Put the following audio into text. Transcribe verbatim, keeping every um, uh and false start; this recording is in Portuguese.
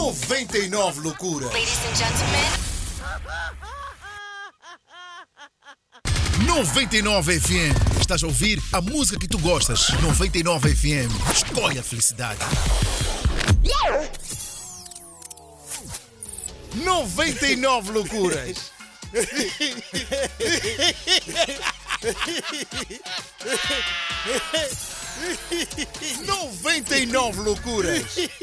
noventa e nove loucuras. Ladies and gentlemen. noventa e nove F M. Estás a ouvir a música que tu gostas. noventa e nove F M. Escolhe a felicidade. noventa e nove loucuras. noventa e nove loucuras.